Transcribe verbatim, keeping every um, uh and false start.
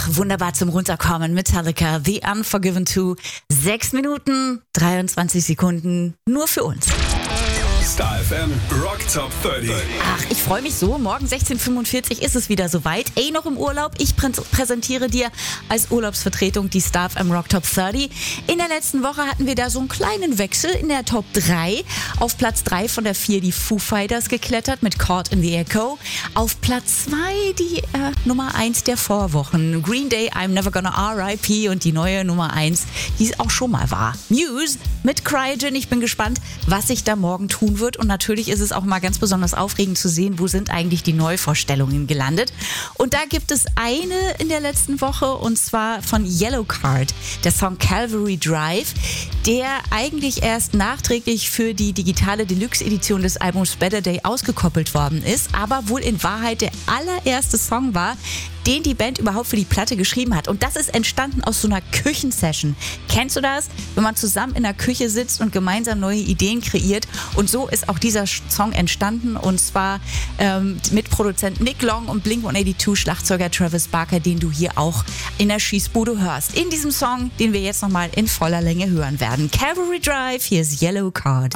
wunderbar zum Runterkommen. Metallica, The Unforgiven zwei. Sechs Minuten, dreiundzwanzig Sekunden, nur für uns. Star F M Rock Top dreißig. Ach, ich freue mich so. Morgen sechzehn Uhr fünfundvierzig ist es wieder soweit. Ey, noch im Urlaub. Ich prä- präsentiere dir als Urlaubsvertretung die Star F M Rock Top dreißig. In der letzten Woche hatten wir da so einen kleinen Wechsel in der Top drei. Auf Platz drei von der vier die Foo Fighters geklettert mit Caught in the Echo. Auf Platz zwei die äh, Nummer eins der Vorwochen. Green Day, I'm Never Gonna R I P und die neue Nummer eins, die es auch schon mal war. Muse mit Cryogen. Ich bin gespannt, was sich da morgen tun wird. Und natürlich ist es auch mal ganz besonders aufregend zu sehen, wo sind eigentlich die Neuvorstellungen gelandet. Und da gibt es eine in der letzten Woche, und zwar von Yellowcard, der Song Calvary Drive, der eigentlich erst nachträglich für die digitale Deluxe-Edition des Albums Better Day ausgekoppelt worden ist, aber wohl in Wahrheit der allererste Song war, den die Band überhaupt für die Platte geschrieben hat. Und das ist entstanden aus so einer Küchensession. Kennst du das? Wenn man zusammen in der Küche sitzt und gemeinsam neue Ideen kreiert. Und so ist auch dieser Song entstanden. Und zwar ähm, mit Produzent Nick Long und Blink hundertzweiundachtzig Schlagzeuger Travis Barker, den du hier auch in der Schießbude hörst. In diesem Song, den wir jetzt nochmal in voller Länge hören werden. Calvary Drive, hier ist Yellowcard.